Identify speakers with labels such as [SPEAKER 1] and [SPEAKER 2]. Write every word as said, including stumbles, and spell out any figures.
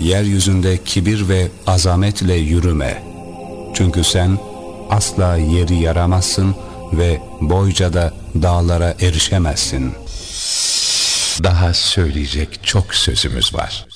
[SPEAKER 1] yeryüzünde kibir ve azametle yürüme. Çünkü sen asla yeri yaramazsın ve boyca da dağlara erişemezsin.
[SPEAKER 2] Daha söyleyecek çok sözümüz var.